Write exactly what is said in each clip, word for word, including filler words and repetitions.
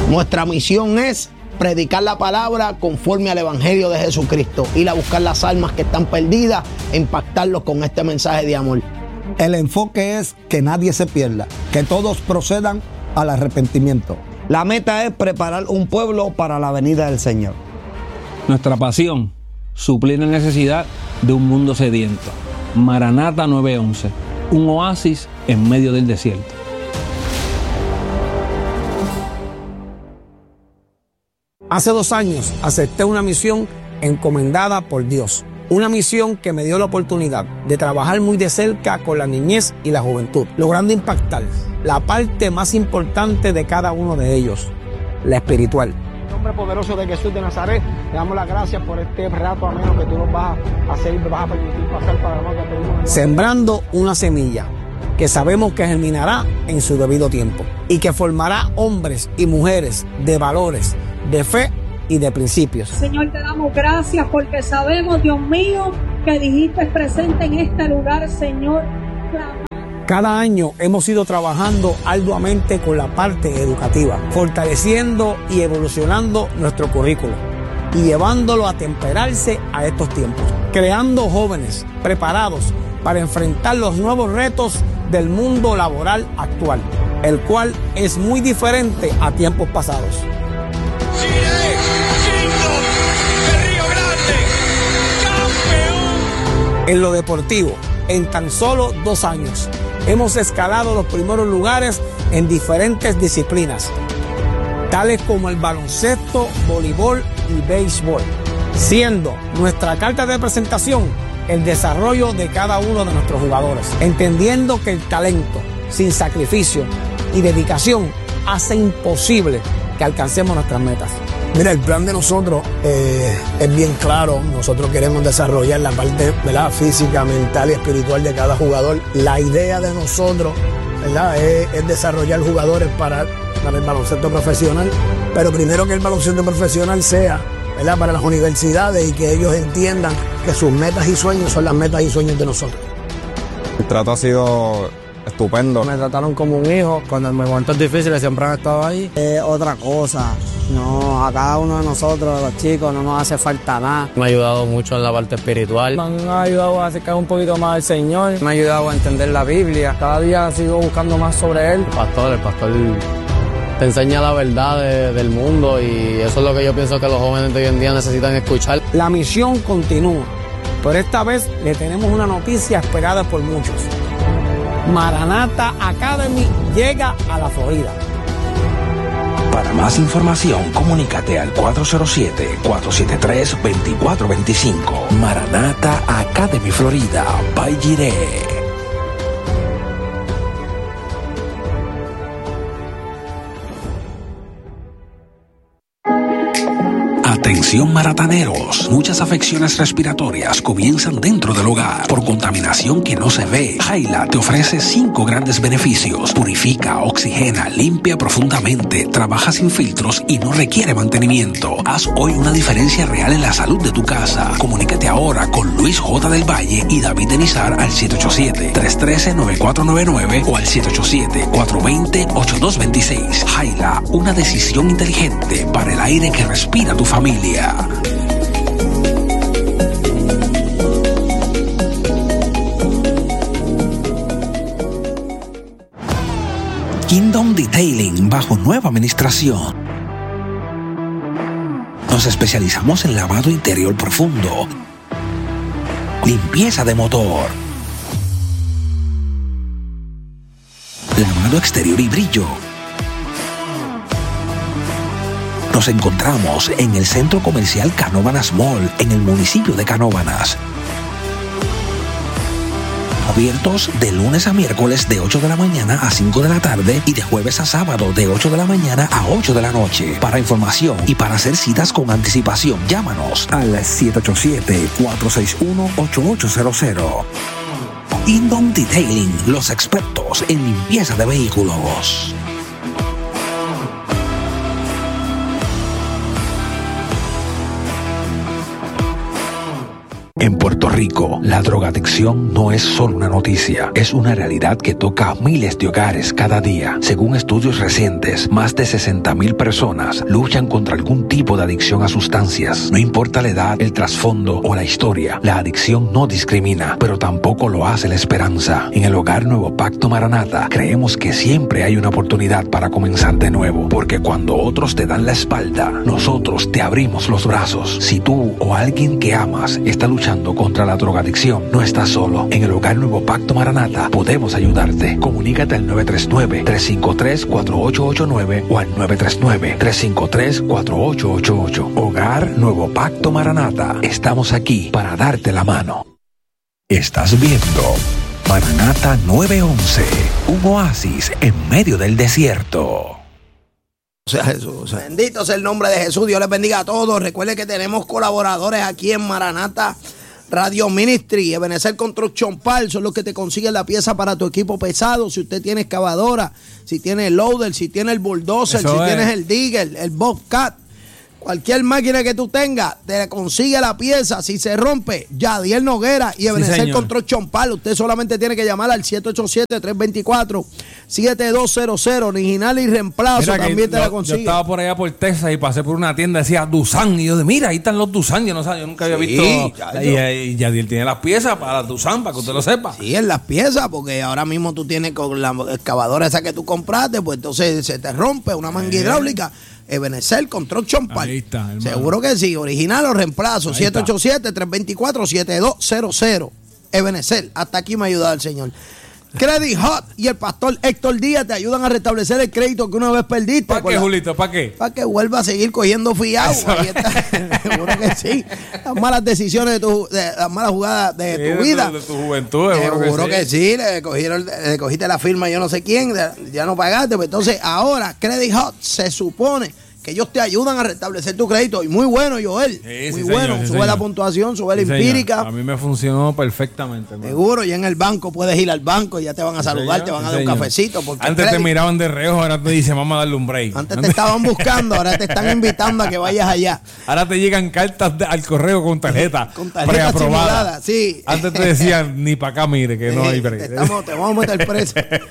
Nuestra misión es predicar la palabra conforme al Evangelio de Jesucristo, ir a buscar las almas que están perdidas e impactarlos con este mensaje de amor. El enfoque es que nadie se pierda, que todos procedan al arrepentimiento. La meta es preparar un pueblo para la venida del Señor. Nuestra pasión, suplir la necesidad de un mundo sediento. Maranata nueve once, un oasis en medio del desierto. Hace dos años acepté una misión encomendada por Dios. Una misión que me dio la oportunidad de trabajar muy de cerca con la niñez y la juventud, logrando impactar la parte más importante de cada uno de ellos, la espiritual. En el nombre poderoso de Jesús de Nazaret, te damos las gracias por este rato ameno que tú nos vas a hacer y nos vas a permitir pasar para nosotros. Sembrando una semilla que sabemos que germinará en su debido tiempo y que formará hombres y mujeres de valores, de fe y de principios. Señor, te damos gracias porque sabemos, Dios mío, que dijiste presente en este lugar, Señor. Cada año hemos ido trabajando arduamente con la parte educativa, fortaleciendo y evolucionando nuestro currículo y llevándolo a temperarse a estos tiempos, creando jóvenes preparados para enfrentar los nuevos retos del mundo laboral actual, el cual es muy diferente a tiempos pasados. En lo deportivo, en tan solo dos años, hemos escalado los primeros lugares en diferentes disciplinas, tales como el baloncesto, voleibol y béisbol, siendo nuestra carta de presentación el desarrollo de cada uno de nuestros jugadores, entendiendo que el talento, sin sacrificio y dedicación, hace imposible que alcancemos nuestras metas. Mira, el plan de nosotros eh, es bien claro. Nosotros queremos desarrollar la parte, ¿verdad?, física, mental y espiritual de cada jugador. La idea de nosotros, ¿verdad?, es, es desarrollar jugadores para, para el baloncesto profesional, pero primero que el baloncesto profesional sea, ¿verdad?, para las universidades y que ellos entiendan que sus metas y sueños son las metas y sueños de nosotros. El trato ha sido estupendo. Me trataron como un hijo. Cuando en momentos difíciles siempre han estado ahí. Es otra cosa. No, a cada uno de nosotros, los chicos, no nos hace falta nada. Me ha ayudado mucho en la parte espiritual. Me han ayudado a acercar un poquito más al Señor. Me ha ayudado a entender la Biblia. Cada día sigo buscando más sobre Él. El pastor, el pastor te enseña la verdad de, del mundo y eso es lo que yo pienso que los jóvenes de hoy en día necesitan escuchar. La misión continúa, pero esta vez le tenemos una noticia esperada por muchos. Maranata Academy llega a la Florida. Para más información, comunícate al cuatro cero siete, cuatro siete tres, dos cuatro dos cinco. Maranata Academy Florida, by Jireh. Atención marataneros, muchas afecciones respiratorias comienzan dentro del hogar por contaminación que no se ve. Jaila te ofrece cinco grandes beneficios: purifica, oxigena, limpia profundamente, trabaja sin filtros y no requiere mantenimiento. Haz hoy una diferencia real en la salud de tu casa. Comunícate ahora con Luis J. del Valle y David Denizar al siete ocho siete, tres uno tres, nueve cuatro nueve nueve o al siete ocho siete, cuatro dos cero, ocho dos dos seis. Jaila, una decisión inteligente para el aire que respira tu familia. Kingdom Detailing bajo nueva administración. Nos especializamos en lavado interior profundo, limpieza de motor, lavado exterior y brillo. Nos encontramos en el Centro Comercial Canóvanas Mall, en el municipio de Canóvanas. Abiertos de lunes a miércoles de ocho de la mañana a cinco de la tarde y de jueves a sábado de ocho de la mañana a ocho de la noche. Para información y para hacer citas con anticipación, llámanos al siete ocho siete, cuatro seis uno, ocho ocho cero cero. Kingdom Detailing, los expertos en limpieza de vehículos. En Puerto Rico Rico. La drogadicción no es solo una noticia, es una realidad que toca a miles de hogares cada día. Según estudios recientes, más de sesenta mil personas luchan contra algún tipo de adicción a sustancias. No importa la edad, el trasfondo o la historia, la adicción no discrimina, pero tampoco lo hace la esperanza. En el Hogar Nuevo Pacto Maranata, creemos que siempre hay una oportunidad para comenzar de nuevo, porque cuando otros te dan la espalda, nosotros te abrimos los brazos. Si tú o alguien que amas está luchando contra la drogadicción, no estás solo. En el Hogar Nuevo Pacto Maranata podemos ayudarte. Comunícate al nueve tres nueve, tres cinco tres, cuatro ocho ocho nueve o al nueve tres nueve, tres cinco tres, cuatro ocho ocho ocho. Hogar Nuevo Pacto Maranata. Estamos aquí para darte la mano. Estás viendo Maranata nueve once, un oasis en medio del desierto. O sea, Jesús. Bendito sea el nombre de Jesús. Dios les bendiga a todos. Recuerde que tenemos colaboradores aquí en Maranata Radio Ministry. Ebenezer Construction Parts son los que te consiguen la pieza para tu equipo pesado. Si usted tiene excavadora, si tiene el loader, si tiene el bulldozer, Eso si es. tienes el digger, el bobcat, cualquier máquina que tú tengas, te consigue la pieza. Si se rompe, Yadiel Noguera y Ebenezer sí, Construction Parts. Usted solamente tiene que llamar al siete ocho siete, tres dos cuatro, siete dos cero cero. Original y reemplazo. Mira, también te yo, la consigue. Yo estaba por allá por Texas y pasé por una tienda, decía Doosan. Y yo de mira, ahí están los Doosan. Yo no sabía, yo nunca había sí, visto. Ya, y, y Yadiel tiene las piezas para Doosan, para que usted lo sepa. Sí, en las piezas, porque ahora mismo tú tienes con la excavadora esa que tú compraste, pues entonces se te rompe una manga eh. hidráulica. Ebenezer Construction Parts. Ahí está, hermano. Seguro que sí, original o reemplazo. siete ocho siete, tres dos cuatro, siete dos cero cero. Ebenezer, hasta aquí me ha ayudado el Señor. Credit Hot y el pastor Héctor Díaz te ayudan a restablecer el crédito que una vez perdiste. ¿Para qué, la, Julito? ¿Para qué? Para que vuelva a seguir cogiendo fiado. Seguro que sí. Las malas decisiones de tu, de, las malas jugadas de sí, tu vida. De tu, de tu juventud. Seguro, seguro que, sí. que sí. Le, cogieron, le cogiste la firma yo no sé quién, ya no pagaste. Pues entonces ahora Credit Hot se supone que ellos te ayudan a restablecer tu crédito. Y muy bueno, Joel. Sí, muy sí, bueno. Señor, sí, sube señor. La puntuación, sube sí, la empírica. Señor. A mí me funcionó perfectamente. Hermano. Seguro, ya en el banco puedes ir al banco, ya te van a saludar, sí, te van a dar sí, un cafecito. Porque antes te miraban de reojo, ahora te dicen, vamos a darle un break. Antes te estaban buscando, ahora te están invitando a que vayas allá. Ahora te llegan cartas de, al correo con tarjeta, con tarjeta preaprobada. Sí. Antes te decían, ni para acá mire, que no hay break. Te, estamos, te vamos a meter preso.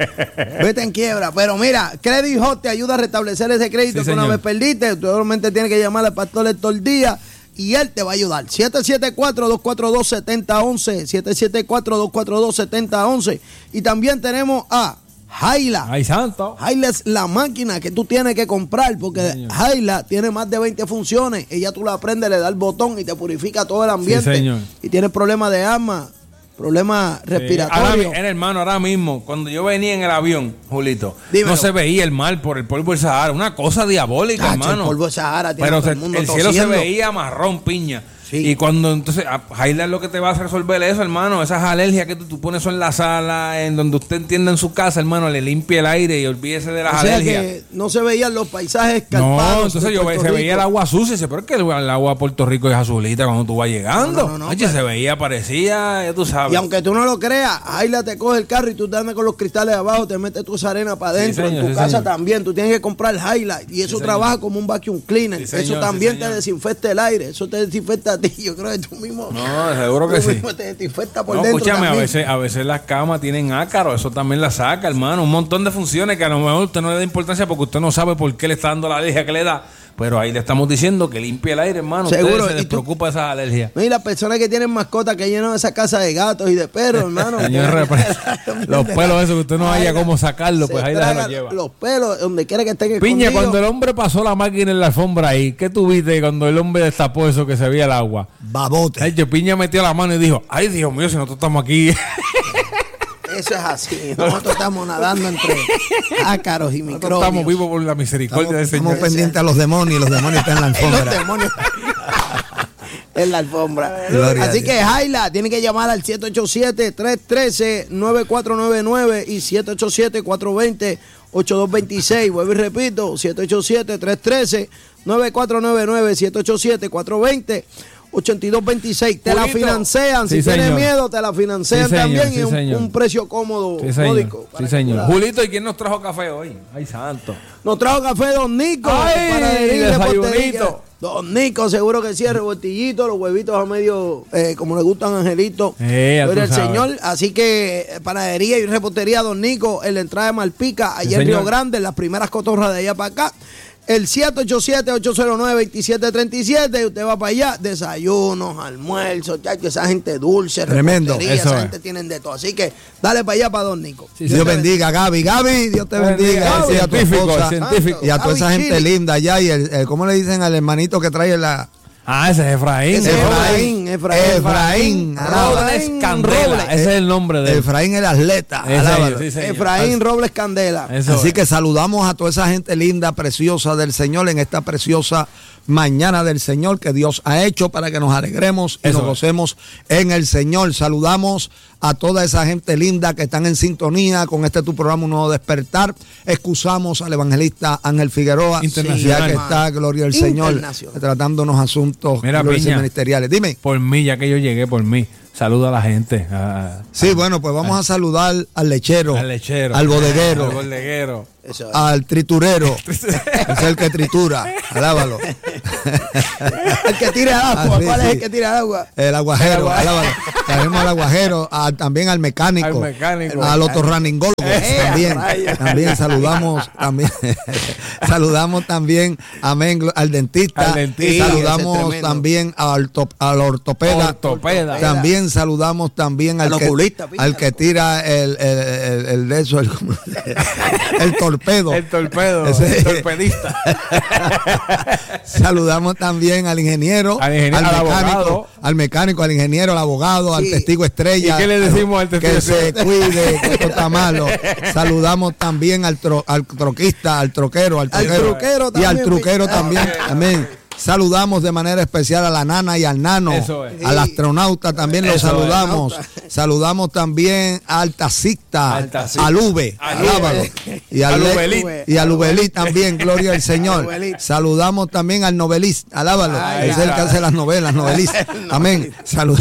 Vete en quiebra. Pero mira, Credit Hot te ayuda a restablecer ese crédito sí, que una vez perdiste. Tú solamente tienes que llamar al pastor Héctor Díaz y él te va a ayudar. siete siete cuatro, dos cuatro dos, siete cero uno uno. siete siete cuatro, dos cuatro dos, siete cero uno uno. Y también tenemos a Jaila. Ay, santo. Jaila es la máquina que tú tienes que comprar porque sí, Jaila tiene más de veinte funciones. Ella tú la prendes, le da el botón y te purifica todo el ambiente. Sí, señor. Y tienes problemas de asma, problemas respiratorios. Sí. Hermano, ahora mismo, cuando yo venía en el avión, Julito, Dímelo. No se veía el mar por el polvo del Sahara. Una cosa diabólica, Cacho, hermano. El polvo del Sahara tiene Pero todo el, el mundo el cielo tosiendo. se veía marrón, piña. Sí. Y cuando entonces, Jaila es lo que te va a resolver eso, hermano. Esas alergias que tú, tú pones eso en la sala, en donde usted entienda en su casa, hermano, le limpie el aire y olvídese de las o sea alergias. Que no se veían los paisajes escarpados. No, entonces yo se veía el agua sucia. Y dice, pero es que el, el agua de Puerto Rico es azulita cuando tú vas llegando. No, no, no, Oye, pero... se veía, parecía, ya tú sabes. Y aunque tú no lo creas, Jaila te coge el carro y tú te andas con los cristales abajo, te metes tu arena para adentro. Sí, señor, en tu sí, casa señor. También. Tú tienes que comprar Jaila y eso sí, trabaja señor. Como un vacuum cleaner. Sí, señor, eso también sí, te desinfecta el aire. Eso te desinfecta a ti. Yo creo que tú mismo. No, seguro que tú sí. Mismo te desinfecta por no, dentro. Escúchame, también. a veces, a veces las camas tienen ácaro, eso también la saca, hermano. Un montón de funciones que a lo mejor usted no le da importancia porque usted no sabe por qué le está dando la alergia que le da. Pero ahí le estamos diciendo que limpie el aire, hermano. Seguro. Usted se les preocupa esas alergias. Y las personas que tienen mascotas que llenan esa casa de gatos y de perros, hermano. Señor, los pelos esos que usted no haya cómo sacarlos, pues ahí se los lleva. Los pelos, donde quiera que estén Piña, cuando el hombre pasó la máquina en la alfombra ahí, ¿qué tuviste cuando el hombre destapó eso que se veía el agua? Babote. Ay, Piña metió la mano y dijo, ay, Dios mío, si nosotros estamos aquí... Eso es así. Nosotros estamos nadando entre ácaros y microbios. Nosotros estamos vivos por la misericordia estamos, del Señor. Estamos pendientes a los demonios y los demonios están en la alfombra. Los demonios en la alfombra. Gloria Así que Jaila tiene que llamar al siete ocho siete, tres uno tres, nueve cuatro nueve nueve y siete ocho siete, cuatro dos cero, ocho dos dos seis. Vuelvo y repito, siete ocho siete, tres uno tres, nueve cuatro nueve nueve, siete ocho siete, cuatro dos cero, ocho dos dos seis. Te Julito. La financian. Si sí, tienes señor. Miedo, te la financian sí, también. Sí, y un, un precio cómodo, sí, módico. Sí, señor. Julito, ¿y quién nos trajo café hoy? Ay, santo. Nos trajo café Don Nico. Ay, desayunito. Don Nico, seguro que sí, el revoltillito, los huevitos a medio, eh, como le gustan a Angelito. Eh, Gloria al Señor. Así que eh, panadería y repostería Don Nico en la entrada de Malpica, allá Sí, en señor. Río Grande, en las primeras cotorras de allá para acá. El siete ocho siete, ocho cero nueve, dos siete tres siete, y usted va para allá, desayunos, almuerzos, chacho, esa gente dulce, Tremendo. repostería, Eso esa es. gente tienen de todo. Así que dale para allá para Don Nico. Dios, Dios bendiga, Gaby. Gaby, Dios te bendiga. Gaby, Sí, a tu científico, esposa científico. y a toda esa Gaby gente Chili. linda allá. Y el, el- ¿cómo le dicen al hermanito que trae la... Ah, ese es Efraín. Ese es Efraín, Efraín. Efraín. Robles Efraín Candela. Robles. Ese es el nombre de él. Efraín el atleta. Ese alábalo. es, sí, señor. Efraín Robles Candela. Eso Así es. que saludamos a toda esa gente linda, preciosa del Señor en esta preciosa mañana del Señor que Dios ha hecho para que nos alegremos y Eso nos es. gocemos en el Señor. Saludamos a toda esa gente linda que están en sintonía con este tu programa Un Nuevo Despertar. Excusamos al evangelista Ángel Figueroa, Internacional. ya que está, gloria al Señor, Internacional. tratando unos asuntos Mira, gloria al Señor, Piña. ministeriales. Dime. Por mí, ya que yo llegué, por mí. Saluda a la gente. a- Sí, bueno, pues vamos a saludar al lechero, al lechero. al bodeguero, Al bodeguero. Eso es. al triturero. Es el que tritura. Alábalo. El que tira el agua. Ah, sí, ¿Cuál sí. es el que tira el agua? El aguajero, El aguajero. alábalo. Tenemos al aguajero, a- también al mecánico, Al mecánico. al otorraningólogo, Eh, también, rayos. también saludamos, también saludamos también amén, glo- al dentista, Al dentista. saludamos Ese es tremendo. también al, to- al ortopeda, Ortopeda. también saludamos también al, Al que, oculista, piña. al que tira el, el, el, el de eso, el, el torpedo. El torpedo. Ese- El torpedista. Saludamos también al ingeniero, Al ingeniero, al mecánico, abogado. al mecánico, al ingeniero, al abogado, al Sí. testigo estrella. ¿Y qué le decimos al testigo Que se estrella? cuide, que esto está malo. Saludamos también al, tro- al troquista, al troquero, al Al troquero. truquero y al también, truquero pi- también. Amén. Saludamos de manera especial a la nana y al nano, Eso es. al astronauta también lo Eso es. saludamos. Saludamos también al taxista, Al taxista. al Ube, Al alábalo. Ube. Y al, Al Le- Ubelit. y al Ubelit también, gloria al Señor. Ubelit. Saludamos también al novelista, alábalo. Ay, es el que ay. hace las novelas, novelista. Amén. Salud.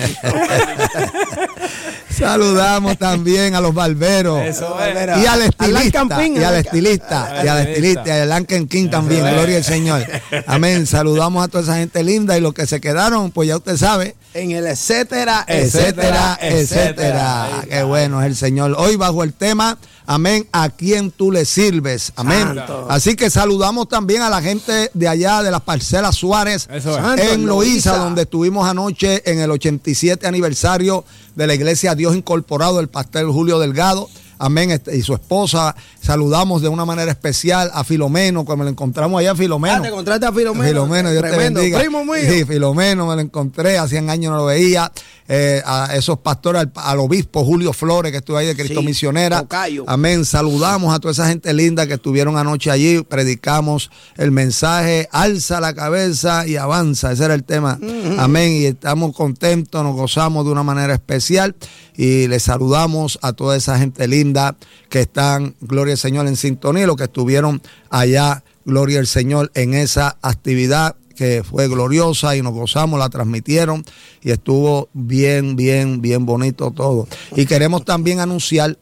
Saludamos también a los barberos. Eso es. Y al Al estilista, Campín, y al al- estilista, al y al estilista. estilista, y al Lanken King también, gloria al Señor. Amén. Saludamos a toda esa gente linda y los que se quedaron, pues ya usted sabe, En el etcétera, etcétera, etcétera. Ahí está. Qué bueno es el Señor. Hoy bajo el tema, amén, ¿a quién tú le sirves? Amén. Santo. Así que saludamos también a la gente de allá de las parcelas Suárez, Eso es. Santo, en Loíza, Loíza. donde estuvimos anoche en el ochenta y siete aniversario de la iglesia Dios Incorporado, el pastor Julio Delgado. Amén, este, y su esposa. Saludamos de una manera especial a Filomeno, como lo encontramos allá, Filomeno. Ah, te encontraste a Filomeno. Filomeno, Dios Tremendo, te bendiga. primo mío. Sí, Filomeno, me lo encontré, hace años no lo veía. Eh, a esos pastores, al, al obispo Julio Flores, que estuvo ahí de Cristo Sí, Misionera. tocayo. Amén. Saludamos a toda esa gente linda que estuvieron anoche allí. Predicamos el mensaje, alza la cabeza y avanza. Ese era el tema. Amén. Y estamos contentos, nos gozamos de una manera especial. Y les saludamos a toda esa gente linda que están, gloria al Señor, en sintonía, y los que estuvieron allá, gloria al Señor, en esa actividad que fue gloriosa y nos gozamos, la transmitieron y estuvo bien, bien, bien bonito todo. Y queremos también anunciar,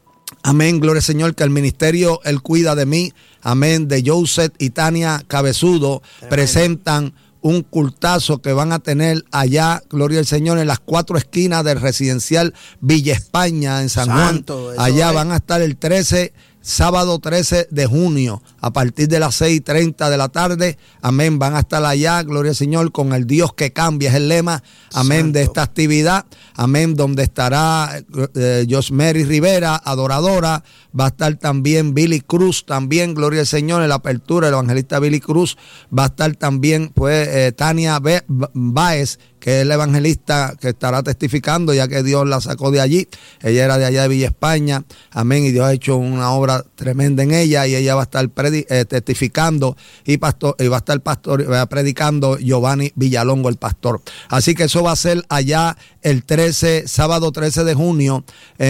amén, gloria al Señor, que el ministerio Él Cuida de Mí, amén, de Joseph y Tania Cabezudo, amén, presentan un cultazo que van a tener allá, gloria al Señor, en las cuatro esquinas del residencial Villa España en San Santo, Juan. eso Allá es. van a estar el trece, sábado trece de junio, a partir de las seis y treinta de la tarde. Amén. Van a estar allá, gloria al Señor, con el Dios que cambia, es el lema, amén, Santo. de esta actividad. Amén, donde estará eh, Josmary Rivera, adoradora. Va a estar también Billy Cruz, también, gloria al Señor, en la apertura, el evangelista Billy Cruz. Va a estar también, pues, eh, Tania Be- Báez, que es la evangelista que estará testificando, ya que Dios la sacó de allí. Ella era de allá de Villa España, amén, y Dios ha hecho una obra tremenda en ella, y ella va a estar predi- eh, testificando, y, pastor, y va a estar pastor, va testificando Giovanni Villalongo, el pastor. Así que eso va a ser allá el trece, sábado trece de junio,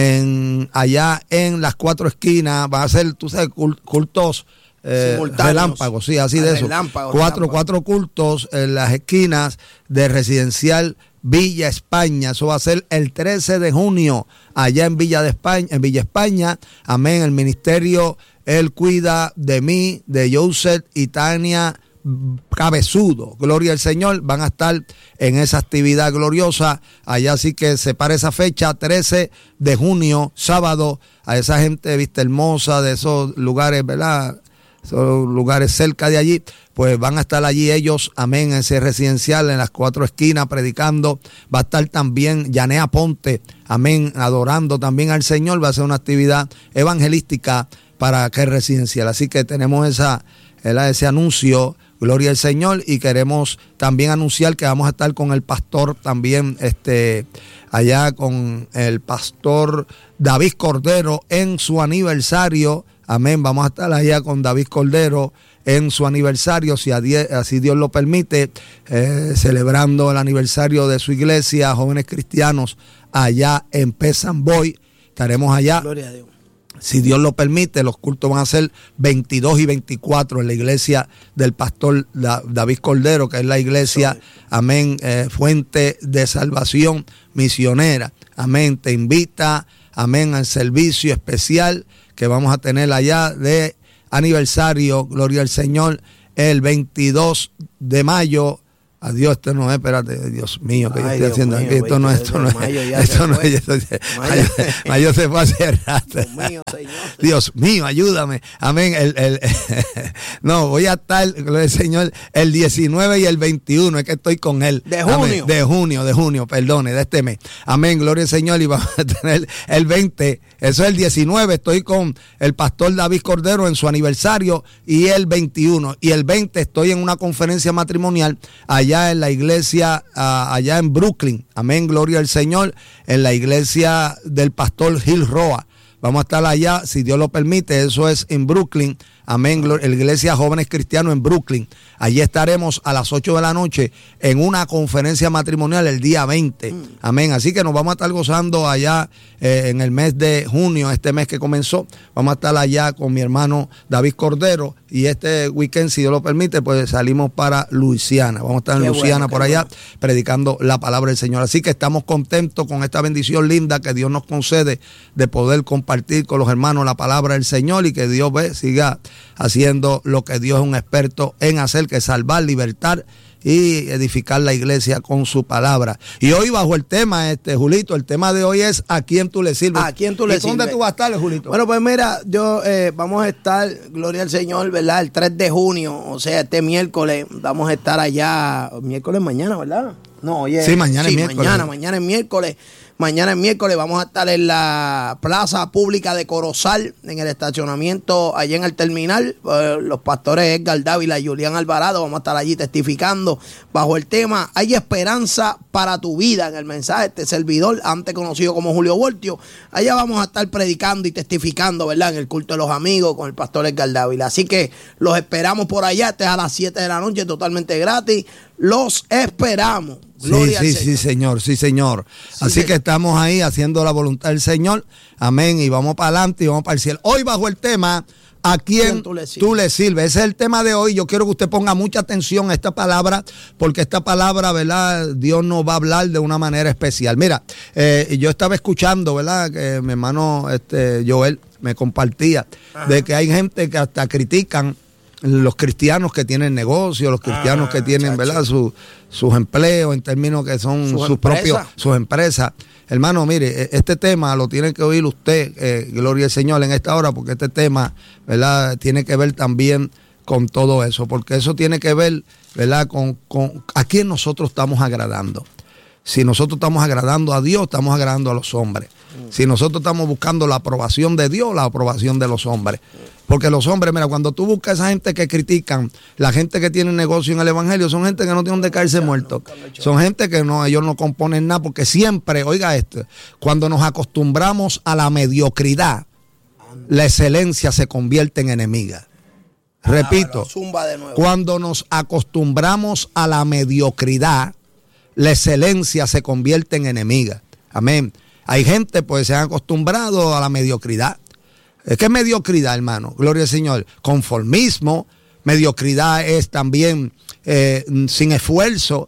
en, allá en las cuatro esquinas. Va a ser, tú sabes, cul- cultos Eh, Simultáneos. relámpagos, sí, así Ah, de eso. relámpagos, Cuatro, relámpagos. cuatro cultos en las esquinas de residencial Villa España. Eso va a ser el trece de junio, allá en Villa de España, en Villa España. Amén. El ministerio Él Cuida de Mí, de Joseph y Tania cabezudo, gloria al Señor, van a estar en esa actividad gloriosa. Allá sí que se para esa fecha, trece de junio, sábado, a esa gente vista hermosa de esos lugares, ¿verdad? Esos lugares cerca de allí, pues van a estar allí ellos, amén, en ese residencial, en las cuatro esquinas, predicando. Va a estar también Yanea Ponte, amén, adorando también al Señor. Va a ser una actividad evangelística para aquel residencial. Así que tenemos esa, ese anuncio, gloria al Señor, y queremos también anunciar que vamos a estar con el pastor también, este, allá con el pastor David Cordero en su aniversario. Amén, vamos a estar allá con David Cordero en su aniversario, si así Dios lo permite, eh, celebrando el aniversario de su iglesia, Jóvenes Cristianos, allá en Pesamboy. Estaremos allá. Gloria a Dios. Si Dios lo permite, los cultos van a ser veintidós y veinticuatro en la iglesia del pastor David Cordero, que es la iglesia, amén, eh, Fuente de Salvación Misionera. Amén, te invita, amén, al servicio especial que vamos a tener allá de aniversario, gloria al Señor, el veintidós de mayo. Adiós, esto no es, espérate, Dios mío, que Ay, yo estoy Dios haciendo mío, aquí, esto no es, esto no es, esto no es, esto mayo, mayo se fue hace rato. Dios mío, Señor. Dios mío, ayúdame, amén, el, el, no, voy a estar, gloria al Señor, el diecinueve y el veintiuno, es que estoy con él. De junio. Amén, de junio, de junio, perdone, de este mes, amén, gloria al Señor, y vamos a tener el veinte, eso es el diecinueve, estoy con el pastor David Cordero en su aniversario, y el veintiuno, y el veinte estoy en una conferencia matrimonial, allá en la iglesia, uh, allá en Brooklyn, amén, gloria al Señor, en la iglesia del pastor Gil Roa. Vamos a estar allá, si Dios lo permite, eso es en Brooklyn, amén, la iglesia Jóvenes Cristianos en Brooklyn. Allí estaremos a las ocho de la noche en una conferencia matrimonial el día veinte, mm. amén. Así que nos vamos a estar gozando allá eh, en el mes de junio, este mes que comenzó. Vamos a estar allá con mi hermano David Cordero, y este weekend, si Dios lo permite, pues salimos para Luisiana. Vamos a estar en Qué Luisiana bueno, por allá bueno. predicando la palabra del Señor. Así que estamos contentos con esta bendición linda que Dios nos concede de poder compartir con los hermanos la palabra del Señor, y que Dios ve, siga haciendo lo que Dios es un experto en hacer, que es salvar, libertar y edificar la iglesia con su palabra. Y hoy bajo el tema, este Julito, el tema de hoy es ¿a quién tú le sirves? ¿A quién tú le sirves? ¿Dónde tú vas a estar, Julito? Bueno, pues mira, yo eh, vamos a estar, gloria al Señor, ¿verdad? El tres de junio, o sea, este miércoles, vamos a estar allá, miércoles mañana, ¿verdad? No, oye. Sí, mañana sí, es miércoles. Mañana, mañana es miércoles. Mañana es miércoles, vamos a estar en la plaza pública de Corozal, en el estacionamiento allá en el terminal. Eh, los pastores Edgar Dávila y Julián Alvarado, vamos a estar allí testificando bajo el tema Hay esperanza para tu vida, en el mensaje este servidor, antes conocido como Julio Voltio. Allá vamos a estar predicando y testificando, ¿verdad? En el culto de los amigos con el pastor Edgar Dávila. Así que los esperamos por allá, este es a las siete de la noche, totalmente gratis. Los esperamos. Gloria sí, sí, sí, señor, sí, señor. Sí, Así sí. que estamos ahí haciendo la voluntad del Señor. Amén. Y vamos para adelante y vamos para el cielo. Hoy bajo el tema, ¿a quién tú le, tú le sirves? Ese es el tema de hoy. Yo quiero que usted ponga mucha atención a esta palabra, porque esta palabra, ¿verdad? Dios nos va a hablar de una manera especial. Mira, eh, yo estaba escuchando, ¿verdad? Que mi hermano este, Joel me compartía Ajá. de que hay gente que hasta critican los cristianos que tienen negocios, los cristianos ah, que tienen, chacho. ¿verdad? Su, sus empleos en términos que son sus, sus propios, sus empresas. Hermano, mire, este tema lo tiene que oír usted, eh, gloria al Señor, en esta hora, porque este tema, ¿verdad? Tiene que ver también con todo eso, porque eso tiene que ver, ¿verdad? Con, con a quién nosotros estamos agradando. Si nosotros estamos agradando a Dios, estamos agradando a los hombres. Si nosotros estamos buscando la aprobación de Dios, la aprobación de los hombres. Porque los hombres, mira, cuando tú buscas a esa gente que critican, la gente que tiene negocio en el evangelio, son gente que no tienen donde caerse muertos. Son gente que no, ellos no componen nada, porque siempre, oiga esto, cuando nos acostumbramos a la mediocridad, la excelencia se convierte en enemiga. Repito, cuando nos acostumbramos a la mediocridad, la excelencia se convierte en enemiga. Amén. Hay gente, pues, se han acostumbrado a la mediocridad. Es que es mediocridad, hermano, gloria al Señor. Conformismo, mediocridad es también eh, sin esfuerzo.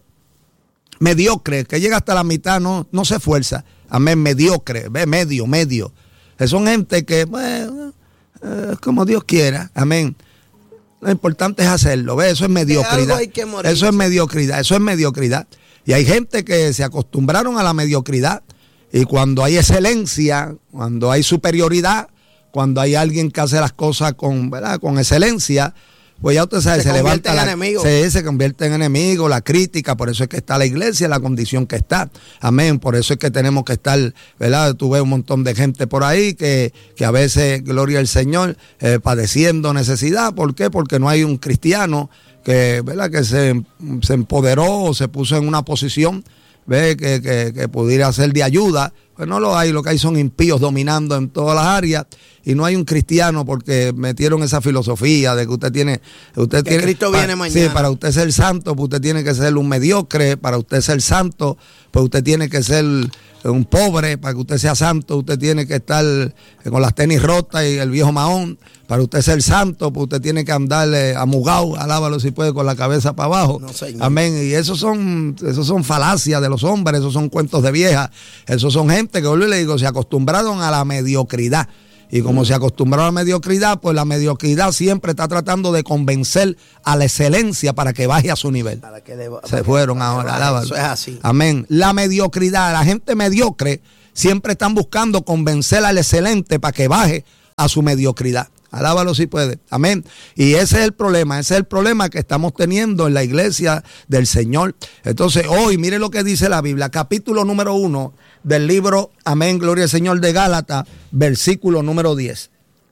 Mediocre, que llega hasta la mitad, no, no se esfuerza. Amén, mediocre, ve, medio, medio. Son gente que, bueno, eh, como Dios quiera, amén. Lo importante es hacerlo, ¿ves? Eso es mediocridad. Eso es mediocridad, eso es mediocridad. Y hay gente que se acostumbraron a la mediocridad. Y cuando hay excelencia, cuando hay superioridad, cuando hay alguien que hace las cosas con, ¿verdad?, con excelencia, pues ya usted sabe, se, se levanta la, se, se convierte en enemigo, la crítica. Por eso es que está la iglesia en la condición que está. Amén. Por eso es que tenemos que estar, ¿verdad? Tú ves un montón de gente por ahí que, que a veces, gloria al Señor, eh, padeciendo necesidad. ¿Por qué? Porque no hay un cristiano que, ¿verdad?, que se, se empoderó o se puso en una posición, ve, que, que, que pudiera ser de ayuda. Pues no lo hay, lo que hay son impíos dominando en todas las áreas, y no hay un cristiano porque metieron esa filosofía de que usted tiene, usted que tiene, Cristo para, viene mañana. Sí, para usted ser santo, pues usted tiene que ser un mediocre. Para usted ser santo, pues usted tiene que ser un pobre. Para que usted sea santo, usted tiene que estar con las tenis rotas y el viejo mahón. Para usted ser santo, pues usted tiene que andarle amugado, alábalo si puede, con la cabeza para abajo. No, amén. Y esos son, esos son falacias de los hombres, esos son cuentos de vieja, esos son gente que, yo le digo, se acostumbraron a la mediocridad. Y como mm. se acostumbraron a la mediocridad, pues la mediocridad siempre está tratando de convencer a la excelencia para que baje a su nivel. Para que deba, se para fueron que, ahora, alábalo. Eso es así. Amén. La mediocridad, la gente mediocre siempre están buscando convencer al excelente para que baje a su mediocridad. Alábalo si puede. Amén. Y ese es el problema. Ese es el problema que estamos teniendo en la iglesia del Señor. Entonces, hoy, mire lo que dice la Biblia. Capítulo número uno del libro, amén, gloria al Señor, de Gálatas, versículo número diez.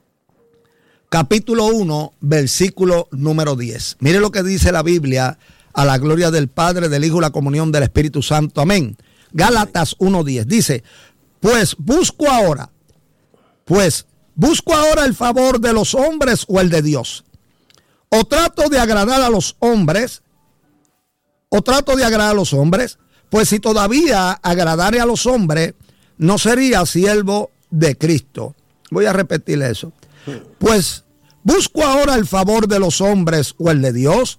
Capítulo uno, versículo número diez. Mire lo que dice la Biblia, a la gloria del Padre, del Hijo y la comunión del Espíritu Santo. Amén. Gálatas uno diez. Dice, pues busco ahora, pues ¿busco ahora el favor de los hombres o el de Dios? ¿O trato de agradar a los hombres? ¿O trato de agradar a los hombres? Pues si todavía agradare a los hombres, no sería siervo de Cristo. Voy a repetir eso. Pues, ¿busco ahora el favor de los hombres o el de Dios?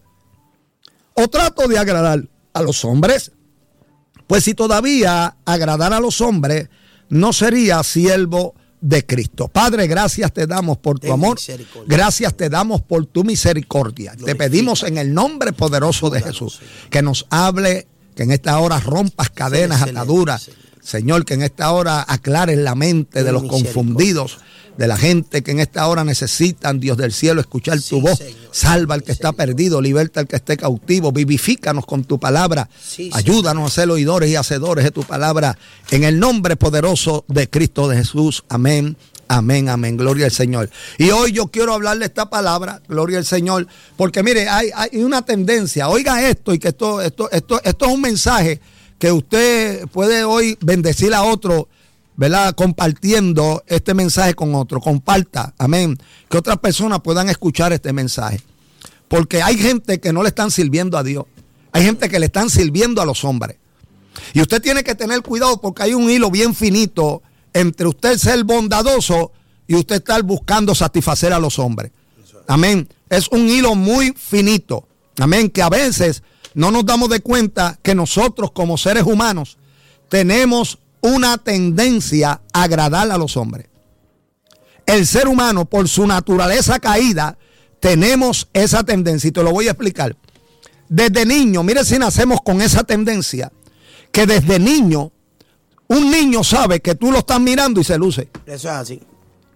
¿O trato de agradar a los hombres? Pues si todavía agradara a los hombres, no sería siervo de Cristo. Padre, gracias te damos por tu amor, gracias te damos por tu misericordia. Te pedimos en el nombre poderoso de Jesús que nos hable, que en esta hora rompas cadenas, ataduras, Señor, que en esta hora aclares la mente de los confundidos, de la gente que en esta hora necesitan, Dios del cielo, escuchar tu voz. Salva al que está perdido, liberta al que esté cautivo, vivifícanos con tu palabra, ayúdanos a ser oidores y hacedores de tu palabra, en el nombre poderoso de Cristo de Jesús. Amén, amén, amén, gloria al Señor. Y hoy yo quiero hablarle esta palabra, gloria al Señor, porque mire, hay, hay una tendencia, oiga esto, y que esto, esto, esto, esto es un mensaje que usted puede hoy bendecir a otro, ¿verdad? Compartiendo este mensaje con otro. Comparta, amén, que otras personas puedan escuchar este mensaje, porque hay gente que no le están sirviendo a Dios, hay gente que le están sirviendo a los hombres, y usted tiene que tener cuidado, porque hay un hilo bien finito entre usted ser bondadoso y usted estar buscando satisfacer a los hombres. Amén. Es un hilo muy finito, amén, que a veces no nos damos de cuenta que nosotros como seres humanos tenemos una tendencia a agradar a los hombres. El ser humano, por su naturaleza caída, tenemos esa tendencia, y te lo voy a explicar. Desde niño, mire si nacemos con esa tendencia, que desde niño, un niño sabe que tú lo estás mirando y se luce. Eso es así.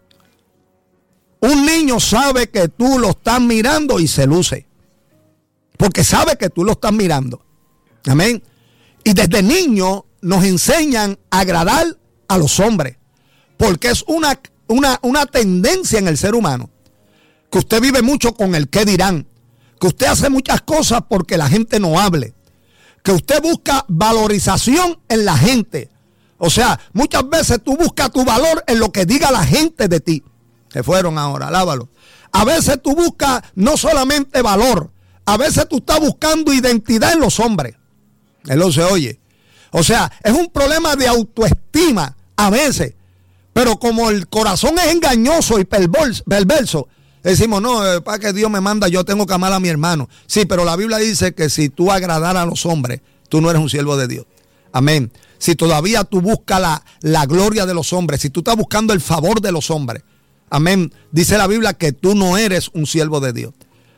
Un niño sabe que tú lo estás mirando y se luce, porque sabe que tú lo estás mirando. Amén. Y desde niño nos enseñan a agradar a los hombres, porque es una, una, una tendencia en el ser humano, que usted vive mucho con el qué dirán, que usted hace muchas cosas porque la gente no hable, que usted busca valorización en la gente. O sea, muchas veces tú buscas tu valor en lo que diga la gente de ti. Se fueron ahora, alábalo. A veces tú buscas no solamente valor, a veces tú estás buscando identidad en los hombres. Él lo se oye. O sea, es un problema de autoestima a veces, pero como el corazón es engañoso y perverso, decimos, no, eh, para que Dios me manda, yo tengo que amar a mi hermano. Sí, pero la Biblia dice que si tú agradaras a los hombres, tú no eres un siervo de Dios. Amén. Si todavía tú buscas la, la gloria de los hombres, si tú estás buscando el favor de los hombres, amén, dice la Biblia que tú no eres un siervo de Dios.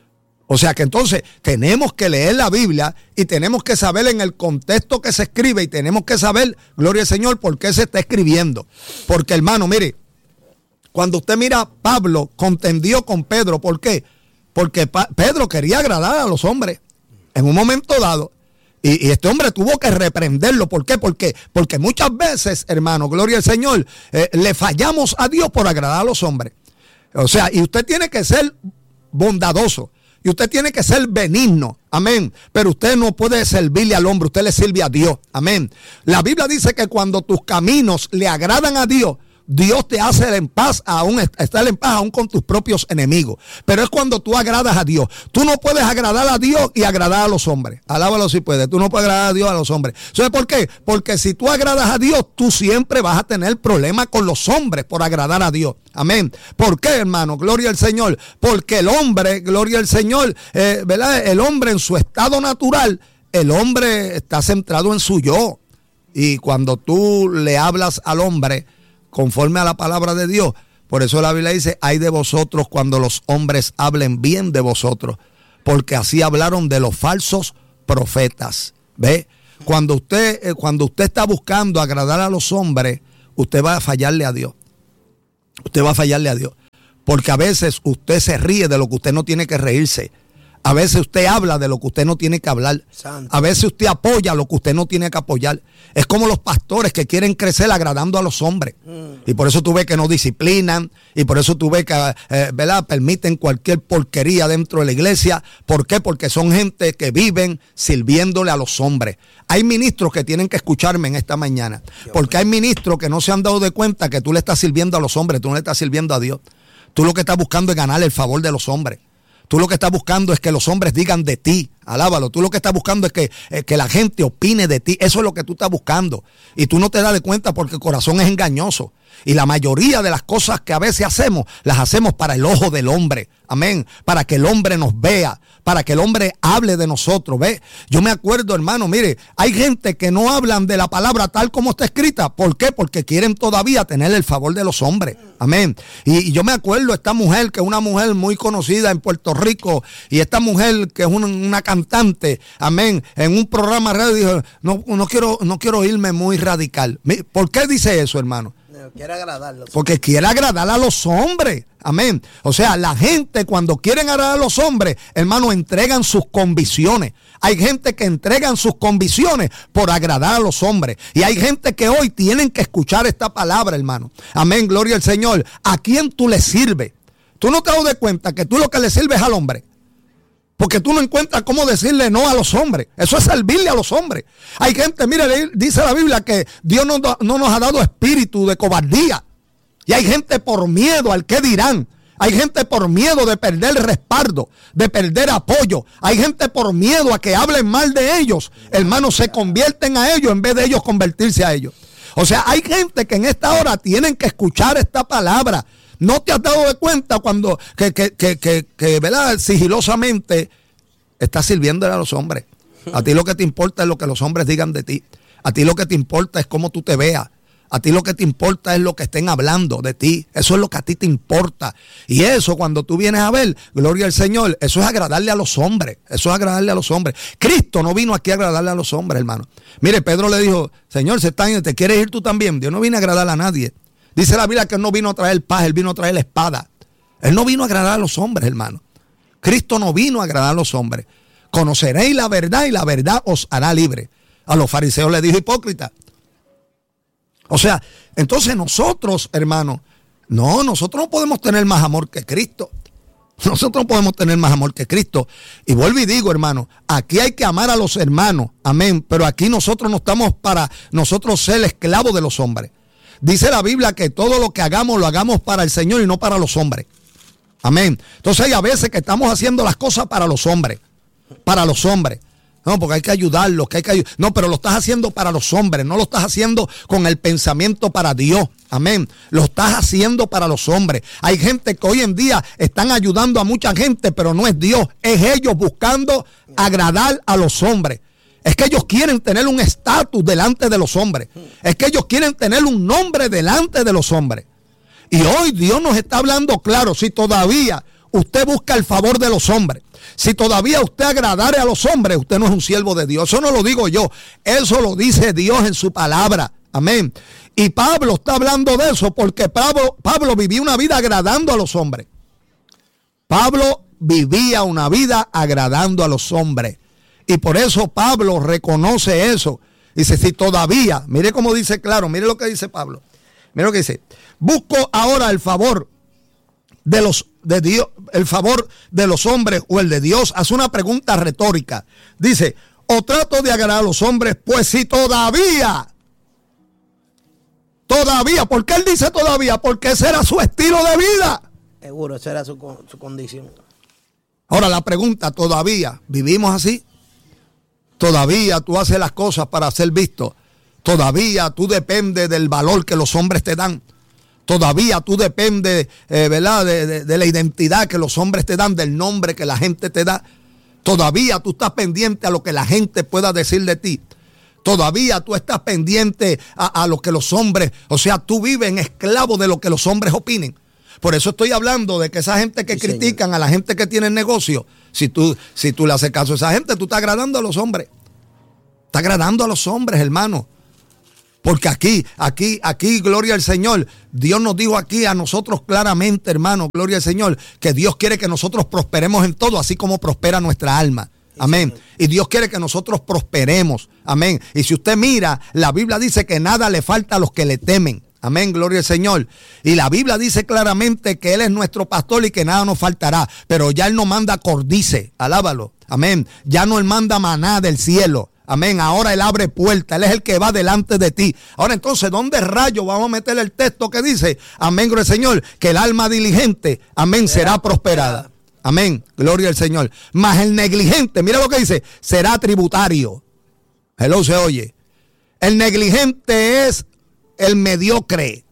O sea que entonces tenemos que leer la Biblia y tenemos que saber en el contexto que se escribe y tenemos que saber, gloria al Señor, por qué se está escribiendo. Porque, hermano, mire, cuando usted mira, Pablo contendió con Pedro. ¿Por qué? Porque pa- Pedro quería agradar a los hombres en un momento dado. Y, y este hombre tuvo que reprenderlo. ¿Por qué? Porque, porque muchas veces, hermano, gloria al Señor, eh, le fallamos a Dios por agradar a los hombres. O sea, y usted tiene que ser bondadoso. Y usted tiene que ser benigno, amén. Pero usted no puede servirle al hombre, usted le sirve a Dios, amén. La Biblia dice que cuando tus caminos le agradan a Dios, Dios te hace en paz, aún estar en paz aún con tus propios enemigos. Pero es cuando tú agradas a Dios. Tú no puedes agradar a Dios y agradar a los hombres. Alábalo si puedes. Tú no puedes agradar a Dios a los hombres. ¿Sabes por qué? Porque si tú agradas a Dios, tú siempre vas a tener problemas con los hombres por agradar a Dios. Amén. ¿Por qué, hermano? Gloria al Señor. Porque el hombre, gloria al Señor, eh, ¿verdad? El hombre en su estado natural, el hombre está centrado en su yo. Y cuando tú le hablas al hombre conforme a la palabra de Dios, por eso la Biblia dice, ay de vosotros cuando los hombres hablen bien de vosotros, porque así hablaron de los falsos profetas. ¿Ve? Cuando usted, eh, cuando usted está buscando agradar a los hombres, usted va a fallarle a Dios. Usted va a fallarle a Dios. Porque a veces usted se ríe de lo que usted no tiene que reírse. A veces usted habla de lo que usted no tiene que hablar. Santo. A veces usted apoya lo que usted no tiene que apoyar. Es como los pastores que quieren crecer agradando a los hombres. Mm. Y por eso tú ves que no disciplinan. Y por eso tú ves que eh, ¿verdad? Permiten cualquier porquería dentro de la iglesia. ¿Por qué? Porque son gente que viven sirviéndole a los hombres. Hay ministros que tienen que escucharme en esta mañana. Porque hay ministros que no se han dado de cuenta que tú le estás sirviendo a los hombres. Tú no le estás sirviendo a Dios. Tú lo que estás buscando es ganar el favor de los hombres. Tú lo que estás buscando es que los hombres digan de ti, alábalo. Tú lo que estás buscando es que, eh, que la gente opine de ti. Eso es lo que tú estás buscando. Y tú no te das de cuenta porque el corazón es engañoso. Y la mayoría de las cosas que a veces hacemos, las hacemos para el ojo del hombre. Amén. Para que el hombre nos vea, para que el hombre hable de nosotros. ¿Ve? Yo me acuerdo, hermano, mire, hay gente que no hablan de la palabra tal como está escrita. ¿Por qué? Porque quieren todavía tener el favor de los hombres. Amén. Y, y yo me acuerdo esta mujer, que es una mujer muy conocida en Puerto Rico, y esta mujer que es una, una cantante, amén, en un programa radio dijo, no, no quiero, no quiero irme muy radical. ¿Por qué dice eso, hermano? Quiere agradarlos. Porque quiere agradar a los hombres. Amén. O sea, la gente cuando quieren agradar a los hombres, hermano, entregan sus convicciones. Hay gente que entregan sus convicciones por agradar a los hombres. Y hay gente que hoy tienen que escuchar esta palabra, hermano. Amén, gloria al Señor. ¿A quién tú le sirves? Tú no te das de cuenta que tú lo que le sirves al hombre. Porque tú no encuentras cómo decirle no a los hombres. Eso es servirle a los hombres. Hay gente, mire, dice la Biblia que Dios no, no nos ha dado espíritu de cobardía. Y hay gente por miedo al qué dirán. Hay gente por miedo de perder respaldo, de perder apoyo. Hay gente por miedo a que hablen mal de ellos. Hermanos, se convierten a ellos en vez de ellos convertirse a ellos. O sea, hay gente que en esta hora tienen que escuchar esta palabra. ¿No te has dado de cuenta cuando que, que, que, que, que ¿verdad? Sigilosamente estás sirviéndole a los hombres? A ti lo que te importa es lo que los hombres digan de ti. A ti lo que te importa es cómo tú te veas. A ti lo que te importa es lo que estén hablando de ti. Eso es lo que a ti te importa. Y eso, cuando tú vienes a ver, gloria al Señor, eso es agradarle a los hombres. Eso es agradarle a los hombres. Cristo no vino aquí a agradarle a los hombres, hermano. Mire, Pedro le dijo, Señor, se están, ¿te quieres ir tú también? Dios no vino a agradar a nadie. Dice la Biblia que Él no vino a traer paz, Él vino a traer la espada. Él no vino a agradar a los hombres, hermano. Cristo no vino a agradar a los hombres. Conoceréis la verdad y la verdad os hará libre. A los fariseos les dijo hipócrita. O sea, entonces nosotros, hermano, no, nosotros no podemos tener más amor que Cristo. Nosotros no podemos tener más amor que Cristo. Y vuelvo y digo, hermano, aquí hay que amar a los hermanos, amén. Pero aquí nosotros no estamos para nosotros ser esclavos de los hombres. Dice la Biblia que todo lo que hagamos lo hagamos para el Señor y no para los hombres. Amén. Entonces hay a veces que estamos haciendo las cosas para los hombres. Para los hombres. No, porque hay que ayudarlos, que hay que ayudar. No, pero lo estás haciendo para los hombres. No lo estás haciendo con el pensamiento para Dios. Amén. Lo estás haciendo para los hombres. Hay gente que hoy en día están ayudando a mucha gente, pero no es Dios. Es ellos buscando agradar a los hombres. Es que ellos quieren tener un estatus delante de los hombres. Es que ellos quieren tener un nombre delante de los hombres. Y hoy Dios nos está hablando claro. Si todavía usted busca el favor de los hombres, si todavía usted agradare a los hombres, usted no es un siervo de Dios. Eso no lo digo yo, eso lo dice Dios en su palabra. Amén. Y Pablo está hablando de eso porque Pablo, Pablo vivía una vida agradando a los hombres. Pablo vivía una vida agradando a los hombres. Y por eso Pablo reconoce eso. Dice, si todavía, mire cómo dice claro, mire lo que dice Pablo. Mire lo que dice. Busco ahora el favor de los de Dios, el favor de los hombres o el de Dios. Hace una pregunta retórica. Dice, o trato de agradar a los hombres, pues si todavía, todavía, ¿por qué él dice todavía? Porque ese era su estilo de vida. Seguro, esa era su, su condición. Ahora la pregunta, ¿todavía vivimos así? ¿Todavía tú haces las cosas para ser visto? ¿Todavía tú dependes del valor que los hombres te dan? Todavía tú dependes, eh, ¿verdad? De, de, de la identidad que los hombres te dan, del nombre que la gente te da. Todavía tú estás pendiente a lo que la gente pueda decir de ti. Todavía tú estás pendiente a, a lo que los hombres, o sea, tú vives en esclavo de lo que los hombres opinen. Por eso estoy hablando de que esa gente que sí, critican señor. A la gente que tiene negocio, si tú, si tú le haces caso a esa gente, tú estás agradando a los hombres. Estás agradando a los hombres, hermano. Porque aquí, aquí, aquí, gloria al Señor. Dios nos dijo aquí a nosotros claramente, hermano, gloria al Señor, que Dios quiere que nosotros prosperemos en todo, así como prospera nuestra alma. Amén. Y Dios quiere que nosotros prosperemos. Amén. Y si usted mira, la Biblia dice que nada le falta a los que le temen. Amén, gloria al Señor. Y la Biblia dice claramente que Él es nuestro pastor y que nada nos faltará. Pero ya Él no manda córdice, alábalo. Amén. Ya no Él manda maná del cielo. Amén. Ahora Él abre puertas. Él es el que va delante de ti. Ahora entonces, ¿dónde rayos vamos a meter el texto que dice? Amén, gloria al Señor. Que el alma diligente, amén, será prosperada. Amén, gloria al Señor. Mas el negligente, mira lo que dice, será tributario. Hello, se oye. El negligente es el mediocre.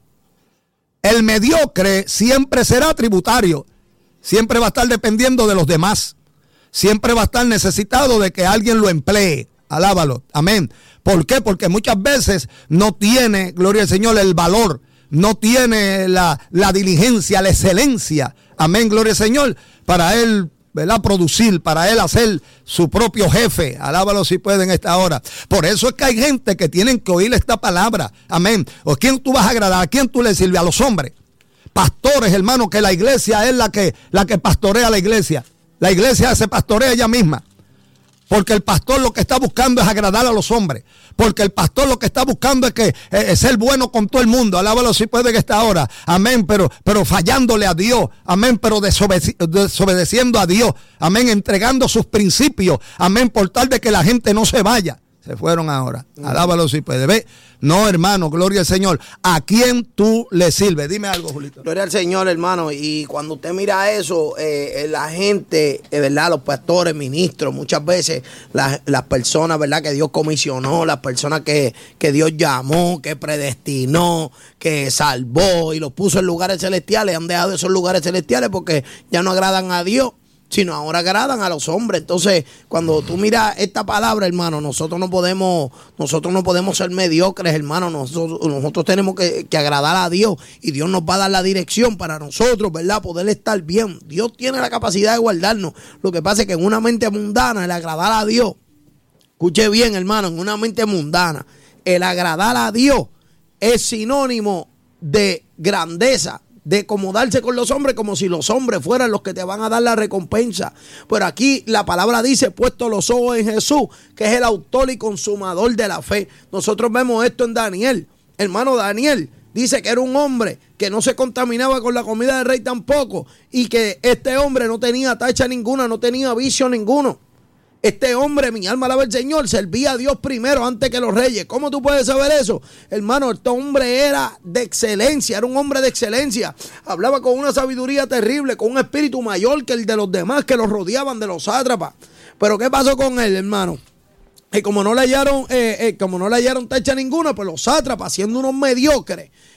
El mediocre siempre será tributario. Siempre va a estar dependiendo de los demás. Siempre va a estar necesitado de que alguien lo emplee. Alábalo. Amén. ¿Por qué? Porque muchas veces no tiene, gloria al Señor, el valor. No tiene la, la diligencia, la excelencia. Amén, gloria al Señor. Para él, ¿verdad? Producir, para él hacer su propio jefe. Alábalo si puede en esta hora. Por eso es que hay gente que tienen que oír esta palabra. Amén. ¿O quién tú vas a agradar? ¿A quién tú le sirves? A los hombres. Pastores, hermano, que la iglesia es la que, la que pastorea la iglesia. La iglesia se pastorea ella misma. Porque el pastor lo que está buscando es agradar a los hombres. Porque el pastor lo que está buscando es que es ser bueno con todo el mundo. Alábalo si puede en esta hora. Amén. Pero, pero fallándole a Dios. Amén. Pero desobede- desobedeciendo a Dios. Amén. Entregando sus principios. Amén. Por tal de que la gente no se vaya. Se fueron ahora. Alábalo si puede. Ve. No, hermano, gloria al Señor. ¿A quién tú le sirves? Dime algo, Julito. Gloria al Señor, hermano. Y cuando usted mira eso, eh, la gente, eh, ¿verdad? Los pastores, ministros, muchas veces las, las personas, ¿verdad? Que Dios comisionó, las personas que, que Dios llamó, que predestinó, que salvó y los puso en lugares celestiales, han dejado esos lugares celestiales porque ya no agradan a Dios, sino ahora agradan a los hombres. Entonces, cuando tú miras esta palabra, hermano, nosotros no podemos, nosotros no podemos ser mediocres, hermano. Nosotros, nosotros tenemos que, que agradar a Dios y Dios nos va a dar la dirección para nosotros, ¿verdad? Poder estar bien. Dios tiene la capacidad de guardarnos. Lo que pasa es que en una mente mundana, el agradar a Dios, escuche bien, hermano, en una mente mundana, el agradar a Dios es sinónimo de grandeza, de acomodarse con los hombres como si los hombres fueran los que te van a dar la recompensa. Pero aquí la palabra dice, puesto los ojos en Jesús, que es el autor y consumador de la fe. Nosotros vemos esto en Daniel. Hermano, Daniel dice que era un hombre que no se contaminaba con la comida del rey tampoco, y que este hombre no tenía tacha ninguna, no tenía vicio ninguno. Este hombre, mi alma alaba al Señor, servía a Dios primero antes que los reyes. ¿Cómo tú puedes saber eso? Hermano, este hombre era de excelencia, era un hombre de excelencia. Hablaba con una sabiduría terrible, con un espíritu mayor que el de los demás que los rodeaban, de los sátrapas. Pero ¿qué pasó con él, hermano? Y como no le hallaron, eh, eh, como no le hallaron tacha ninguna, pues los sátrapas, siendo unos mediocres,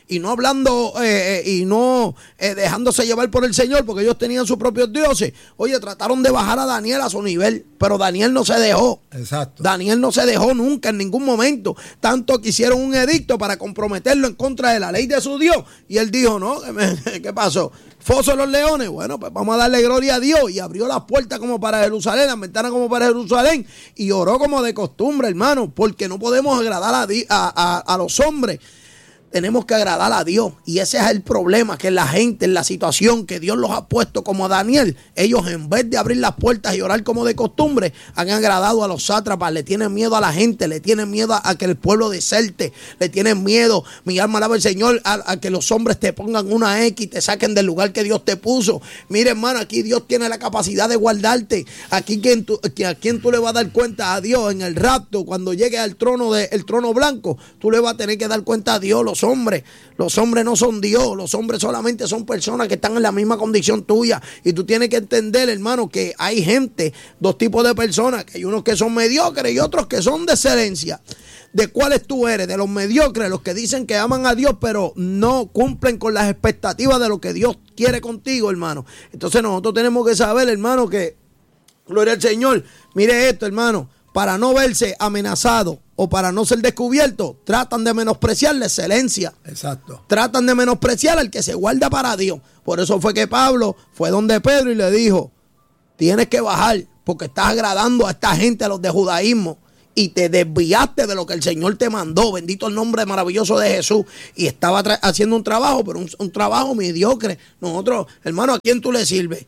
y no hablando eh, y no eh, dejándose llevar por el Señor, porque ellos tenían sus propios dioses. Oye, trataron de bajar a Daniel a su nivel, pero Daniel no se dejó. Exacto. Daniel no se dejó nunca, en ningún momento. Tanto que hicieron un edicto para comprometerlo en contra de la ley de su Dios. Y él dijo, no, ¿qué pasó? Foso de los leones, bueno, pues vamos a darle gloria a Dios. Y abrió las puertas como para Jerusalén, las ventanas como para Jerusalén, y oró como de costumbre, hermano, porque no podemos agradar a, a, a, a los hombres. Tenemos que agradar a Dios, y ese es el problema, que la gente, en la situación que Dios los ha puesto como a Daniel, ellos en vez de abrir las puertas y orar como de costumbre, han agradado a los sátrapas, le tienen miedo a la gente, le tienen miedo a, a que el pueblo deserte, le tienen miedo, mi alma alaba al Señor, a, a que los hombres te pongan una X y te saquen del lugar que Dios te puso. Mire, hermano, aquí Dios tiene la capacidad de guardarte. Aquí quien tú, a quien tú le vas a dar cuenta a Dios en el rapto, cuando llegue al trono de, el trono blanco, tú le vas a tener que dar cuenta a Dios. Los hombres, los hombres no son Dios, los hombres solamente son personas que están en la misma condición tuya, y tú tienes que entender, hermano, que hay gente, dos tipos de personas, que hay unos que son mediocres y otros que son de excelencia. ¿De cuáles tú eres? De los mediocres, los que dicen que aman a Dios pero no cumplen con las expectativas de lo que Dios quiere contigo, hermano. Entonces nosotros tenemos que saber, hermano, que gloria al Señor, mire esto, hermano, para no verse amenazado o para no ser descubierto, tratan de menospreciar la excelencia. Exacto. Tratan de menospreciar al que se guarda para Dios. Por eso fue que Pablo fue donde Pedro y le dijo, tienes que bajar porque estás agradando a esta gente, a los de judaísmo, y te desviaste de lo que el Señor te mandó. Bendito el nombre maravilloso de Jesús. Y estaba haciendo un trabajo, pero un, un trabajo mediocre. Nosotros, hermano, ¿a quién tú le sirves?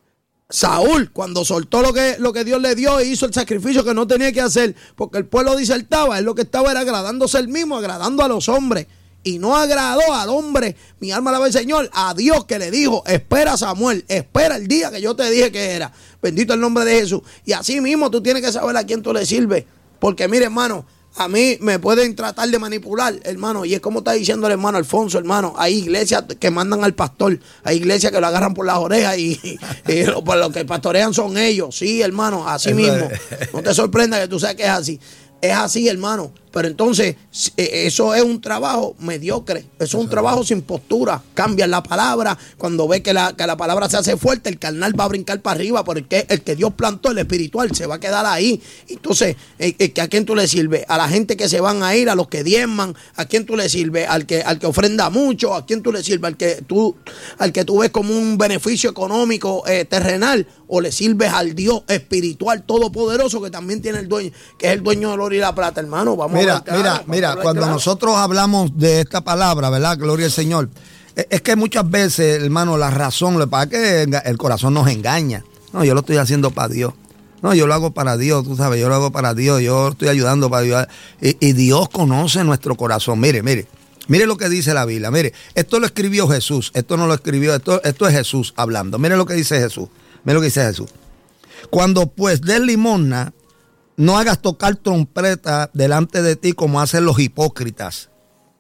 Saúl, cuando soltó lo que, lo que Dios le dio e hizo el sacrificio que no tenía que hacer, porque el pueblo disertaba, él lo que estaba era agradándose él mismo, agradando a los hombres, y no agradó al hombre, mi alma alaba al Señor, a Dios, que le dijo, espera, Samuel, espera el día que yo te dije que era. Bendito el nombre de Jesús. Y así mismo tú tienes que saber a quién tú le sirves, porque mire, hermano, a mí me pueden tratar de manipular, hermano, y es como está diciendo el hermano Alfonso, hermano. Hay iglesias que mandan al pastor, hay iglesias que lo agarran por las orejas y, y, y lo, por lo que pastorean son ellos. Sí, hermano, así mismo. No te sorprenda que tú sabes que es así. Es así, hermano. Pero entonces, eso es un trabajo mediocre. Eso es un trabajo sin postura. Cambian la palabra. Cuando ve que la, que la palabra se hace fuerte, el carnal va a brincar para arriba. Porque el que Dios plantó, el espiritual, se va a quedar ahí. Entonces, ¿a quién tú le sirves? A la gente que se van a ir, a los que diezman. ¿A quién tú le sirves? Al que, al que ofrenda mucho. ¿A quién tú le sirves? Al que tú, al que tú ves como un beneficio económico eh, terrenal. ¿O le sirves al Dios espiritual todopoderoso, que también tiene el dueño, que es el dueño del oro y la plata, hermano? Vamos Mira, a ver, mira, mira, cuando claro. nosotros hablamos de esta palabra, ¿verdad? Gloria al Señor. Es que muchas veces, hermano, la razón, lo que pasa es que el corazón nos engaña. No, yo lo estoy haciendo para Dios. No, yo lo hago para Dios, tú sabes, yo lo hago para Dios, yo estoy ayudando para Dios. Y, y Dios conoce nuestro corazón. Mire, mire, mire lo que dice la Biblia. Mire, esto lo escribió Jesús, esto no lo escribió, esto, esto es Jesús hablando. Mire lo que dice Jesús, mire lo que dice Jesús. Cuando pues des limosna, no hagas tocar trompeta delante de ti como hacen los hipócritas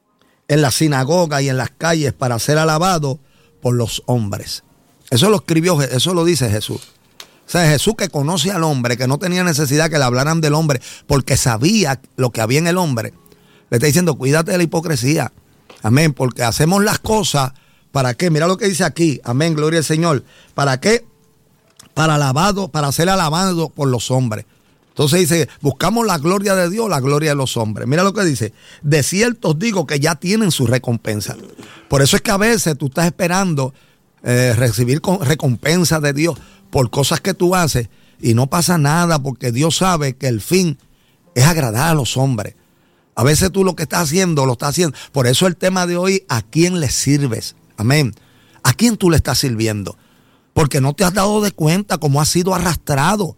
en las sinagogas y en las calles para ser alabados por los hombres. Eso lo escribió, eso lo dice Jesús. O sea, Jesús, que conoce al hombre, que no tenía necesidad que le hablaran del hombre porque sabía lo que había en el hombre, le está diciendo, cuídate de la hipocresía. Amén, porque hacemos las cosas, ¿para qué? Mira lo que dice aquí, amén, gloria al Señor. ¿Para qué? Para alabado, para ser alabado por los hombres. Entonces dice, buscamos la gloria de Dios, la gloria de los hombres. Mira lo que dice, de cierto os digo que ya tienen su recompensa. Por eso es que a veces tú estás esperando eh, recibir con, recompensa de Dios por cosas que tú haces y no pasa nada, porque Dios sabe que el fin es agradar a los hombres. A veces tú lo que estás haciendo, lo estás haciendo. Por eso el tema de hoy, ¿a quién le sirves? Amén. ¿A quién tú le estás sirviendo? Porque no te has dado de cuenta cómo has sido arrastrado.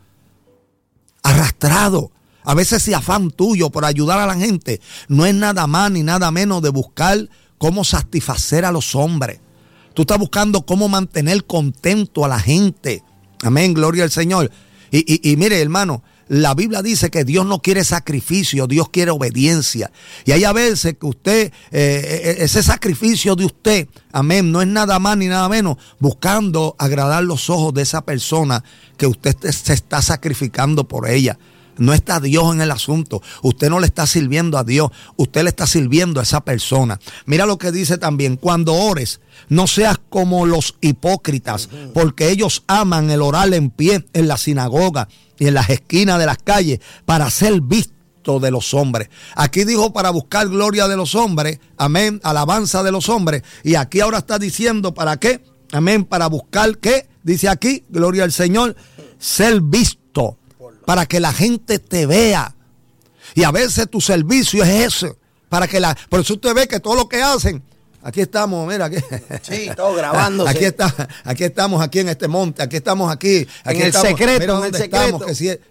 Arrastrado. A veces ese afán tuyo por ayudar a la gente no es nada más ni nada menos de buscar cómo satisfacer a los hombres. Tú estás buscando cómo mantener contento a la gente. Amén, gloria al Señor. Y, y, y mire, hermano, la Biblia dice que Dios no quiere sacrificio, Dios quiere obediencia. Y hay a veces que usted, eh, ese sacrificio de usted, amén, no es nada más ni nada menos buscando agradar los ojos de esa persona que usted se está sacrificando por ella. No está Dios en el asunto. Usted no le está sirviendo a Dios. Usted le está sirviendo a esa persona. Mira lo que dice también. Cuando ores, no seas como los hipócritas, porque ellos aman el orar en pie en la sinagoga y en las esquinas de las calles para ser vistos de los hombres. Aquí dijo para buscar gloria de los hombres. Amén. Alabanza de los hombres. Y aquí ahora está diciendo para qué. Amén. Para buscar qué. Dice aquí, gloria al Señor, ser visto. Para que la gente te vea. Y a veces tu servicio es eso. Para que la, por eso usted ve que todo lo que hacen, aquí estamos, mira, aquí. Sí, todo grabándose. Aquí está, aquí estamos aquí en este monte, aquí estamos aquí, aquí en el estamos, secreto, mira en dónde el secreto. estamos, que si es,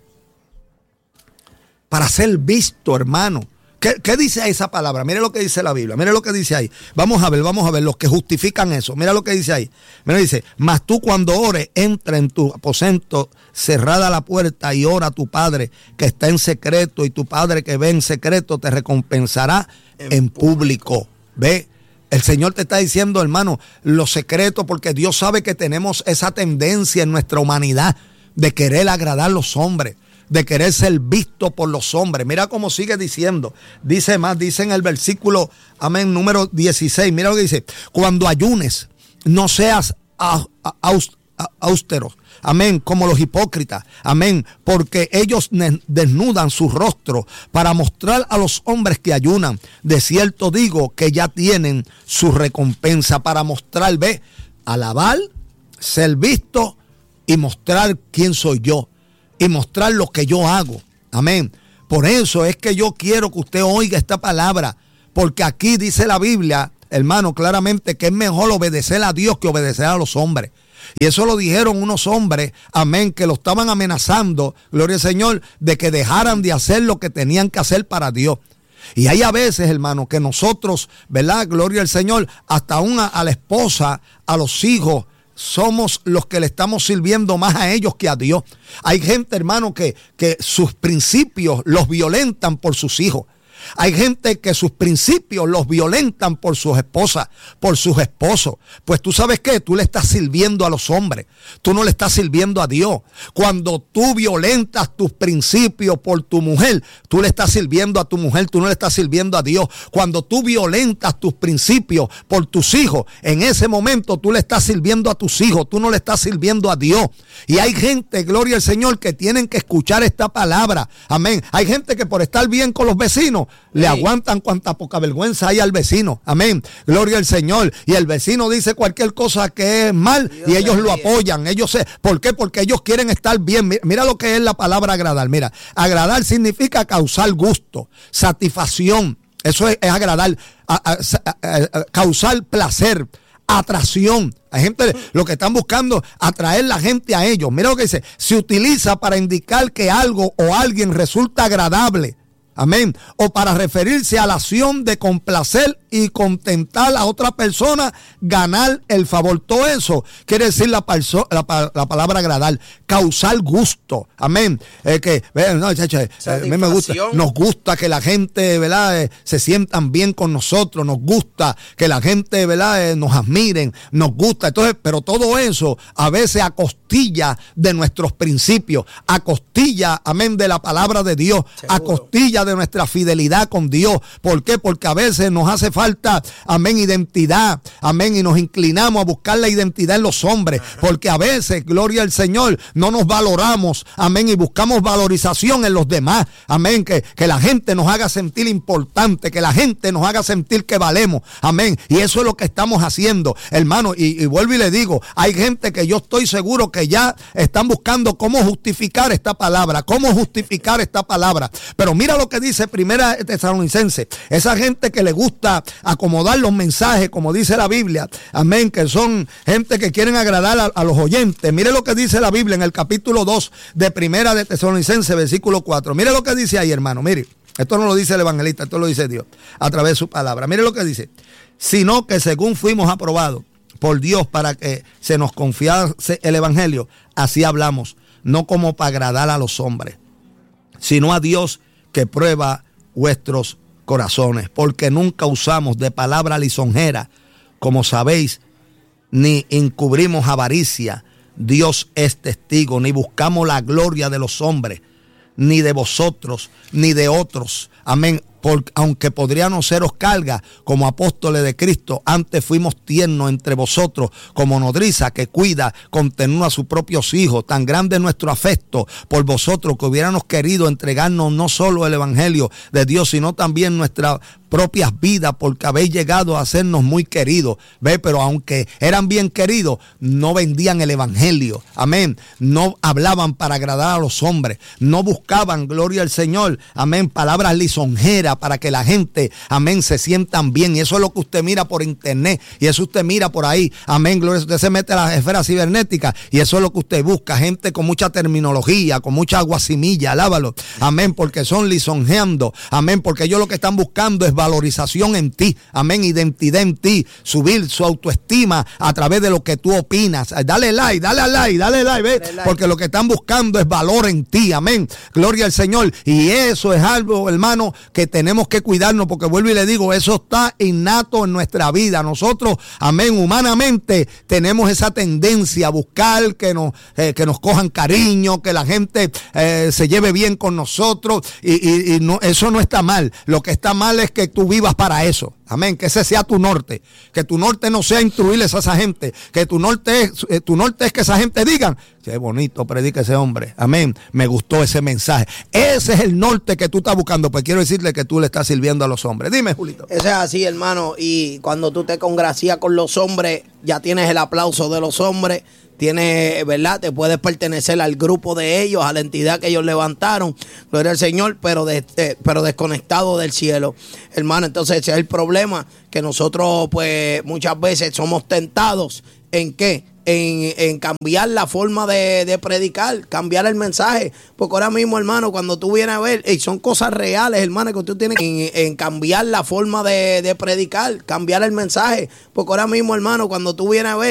para ser visto, hermano. ¿Qué, ¿Qué dice esa palabra? Mire lo que dice la Biblia, mire lo que dice ahí. Vamos a ver, vamos a ver los que justifican eso. Mira lo que dice ahí. Mira, dice, mas tú cuando ores, entra en tu aposento, cerrada la puerta y ora a tu Padre que está en secreto, y tu Padre que ve en secreto te recompensará en, en público. Ve, el Señor te está diciendo, hermano, los secretos, porque Dios sabe que tenemos esa tendencia en nuestra humanidad de querer agradar a los hombres, de querer ser visto por los hombres. Mira cómo sigue diciendo. Dice más, dice en el versículo, amén, número dieciséis. Mira lo que dice. Cuando ayunes, no seas austero. Amén, como los hipócritas. Amén, porque ellos desnudan su rostro para mostrar a los hombres que ayunan. De cierto digo que ya tienen su recompensa, para mostrar, ve, alabar, ser visto y mostrar quién soy yo. Y mostrar lo que yo hago. Amén. Por eso es que yo quiero que usted oiga esta palabra. Porque aquí dice la Biblia, hermano, claramente que es mejor obedecer a Dios que obedecer a los hombres. Y eso lo dijeron unos hombres, amén, que lo estaban amenazando, gloria al Señor, de que dejaran de hacer lo que tenían que hacer para Dios. Y hay a veces, hermano, que nosotros, ¿verdad? Gloria al Señor, hasta una, a la esposa, a los hijos, somos los que le estamos sirviendo más a ellos que a Dios. Hay gente, hermano, que, que sus principios los violentan por sus hijos. Hay gente que sus principios los violentan por sus esposas, por sus esposos. Pues tú sabes qué, tú le estás sirviendo a los hombres, tú no le estás sirviendo a Dios. Cuando tú violentas tus principios por tu mujer, tú le estás sirviendo a tu mujer, tú no le estás sirviendo a Dios. Cuando tú violentas tus principios por tus hijos, en ese momento tú le estás sirviendo a tus hijos, tú no le estás sirviendo a Dios. Y hay gente, gloria al Señor, que tienen que escuchar esta palabra. Amén. Hay gente que por estar bien con los vecinos, le sí. aguantan cuanta poca vergüenza hay al vecino. Amén. Gloria al Señor. Y el vecino dice cualquier cosa que es mal Dios y ellos lo bien. apoyan. Ellos se, ¿Por qué? Porque ellos quieren estar bien. Mira, mira lo que es la palabra agradar. Mira, agradar significa causar gusto, satisfacción. Eso es, es agradar, a, a, a, a, causar placer, atracción. Hay gente, lo que están buscando, atraer la gente a ellos. Mira lo que dice. Se utiliza para indicar que algo o alguien resulta agradable. Amén. O para referirse a la acción de complacer y contentar a otra persona, ganar el favor. Todo eso quiere decir la, perso- la, la palabra agradar, causar gusto. Amén. Eh, que, no, chacho, eh, a mí me gusta, nos gusta que la gente, ¿verdad? Eh, se sientan bien con nosotros, nos gusta que la gente, ¿verdad? Eh, nos admiren, nos gusta. Entonces, pero todo eso a veces a costilla de nuestros principios, a costilla, amén, de la palabra de Dios, seguro. A costilla de nuestra fidelidad con Dios. ¿Por qué? Porque a veces nos hace falta, amén, identidad, amén, y nos inclinamos a buscar la identidad en los hombres, porque a veces, gloria al Señor, no nos valoramos, amén, y buscamos valorización en los demás, amén, que, que la gente nos haga sentir importante, que la gente nos haga sentir que valemos, amén, y eso es lo que estamos haciendo, hermano, y, y vuelvo y le digo, hay gente que yo estoy seguro que ya están buscando cómo justificar esta palabra, cómo justificar esta palabra, pero mira lo que dice Primera Tesalonicenses, esa gente que le gusta acomodar los mensajes, como dice la Biblia, amén, que son gente que quieren agradar a, a los oyentes. Mire lo que dice la Biblia en el capítulo dos de Primera de Tesalonicenses, versículo cuatro. Mire lo que dice ahí, hermano, mire, esto no lo dice el evangelista, esto lo dice Dios a través de su palabra. Mire lo que dice, sino que según fuimos aprobados por Dios para que se nos confiase el evangelio, así hablamos, no como para agradar a los hombres, sino a Dios que prueba vuestros corazones, porque nunca usamos de palabra lisonjera, como sabéis, ni encubrimos avaricia, Dios es testigo, ni buscamos la gloria de los hombres, ni de vosotros, ni de otros. Amén. Porque aunque podríamos seros carga como apóstoles de Cristo, antes fuimos tiernos entre vosotros como nodriza que cuida con ternura a sus propios hijos. Tan grande es nuestro afecto por vosotros que hubiéramos querido entregarnos no solo el evangelio de Dios, sino también nuestras propias vidas, porque habéis llegado a hacernos muy queridos. Ve, pero aunque eran bien queridos, no vendían el evangelio. Amén. No hablaban para agradar a los hombres, no buscaban, gloria al Señor, amén, palabras lisonjeras para que la gente, amén, se sientan bien. Y eso es lo que usted mira por internet, y eso usted mira por ahí, amén, gloria. Usted se mete a las esferas cibernéticas y eso es lo que usted busca, gente con mucha terminología, con mucha aguasimilla, alábalo, amén, porque son lisonjeando, amén, porque ellos lo que están buscando es valorización en ti, amén, identidad en ti, subir su autoestima a través de lo que tú opinas. Dale like, dale like, dale like, ve, dale like. Porque lo que están buscando es valor en ti, amén, gloria al Señor. Y eso es algo, hermano, que tenemos que cuidarnos, porque vuelvo y le digo, eso está innato en nuestra vida. Nosotros, amén, humanamente tenemos esa tendencia a buscar que nos, eh, que nos cojan cariño, que la gente eh, se lleve bien con nosotros, y, y, y no, eso no está mal. Lo que está mal es que tú vivas para eso. Amén, que ese sea tu norte, que tu norte no sea instruirles a esa gente, que tu norte es, eh, tu norte es que esa gente digan, qué bonito predica ese hombre, amén, me gustó ese mensaje. Ese es el norte que tú estás buscando. Pues quiero decirle que tú le estás sirviendo a los hombres. Dime, Julito. Eso es así, hermano, y cuando tú te congracias con los hombres, ya tienes el aplauso de los hombres, tienes, ¿verdad? Te puedes pertenecer al grupo de ellos, a la entidad que ellos levantaron, gloria al Señor, pero, de, de, pero desconectado del cielo, hermano. Entonces ese es el problema, que nosotros pues muchas veces somos tentados ¿en qué? En, en cambiar la forma de, de predicar, cambiar el mensaje. Porque ahora mismo, hermano, cuando tú vienes a ver, y son cosas reales, hermano, que tú tienes en, en cambiar la forma de, de predicar, cambiar el mensaje. Porque ahora mismo, hermano, cuando tú vienes a ver,